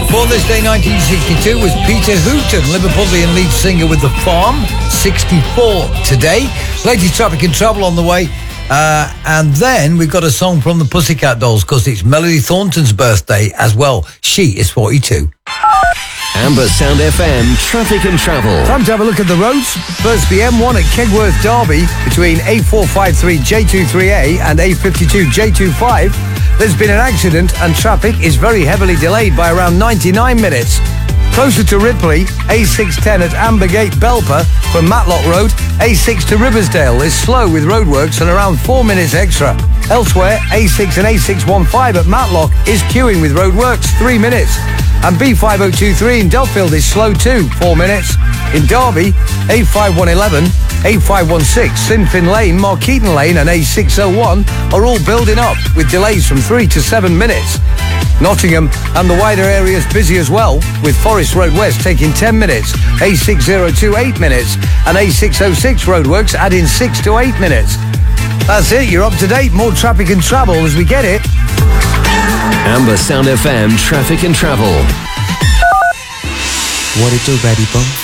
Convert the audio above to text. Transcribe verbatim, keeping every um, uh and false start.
Born this day nineteen sixty-two was Peter Hooton, Liverpoolian lead singer with The Farm, sixty-four today. Latest Traffic and Travel on the way. Uh, and then we've got a song from the Pussycat Dolls because it's Melody Thornton's birthday as well. She is forty-two. Amber Sound F M, Traffic and Travel. Time to have a look at the roads. First, the M one at Kegworth Derby between A four five three J twenty-three A and A fifty-two J twenty-five. There's been an accident and traffic is very heavily delayed by around ninety-nine minutes. Closer to Ripley, A six ten at Ambergate Belper from Matlock Road. A six to Riversdale is slow with roadworks and around four minutes extra. Elsewhere, A six and A six fifteen at Matlock is queuing with roadworks, three minutes. And B five oh two three in Duffield is slow too, four minutes. In Derby, A five one one one, A five one six, Sinfin Lane, Markeaton Lane and A six oh one are all building up with delays from three to seven minutes. Nottingham and the wider areas busy as well, with Forest Road West taking ten minutes, A six oh two eight minutes and A six oh six roadworks adding six to eight minutes. That's it, you're up to date. More traffic and travel as we get it. Amber Sound F M, Traffic and Travel. What it do, baby bum?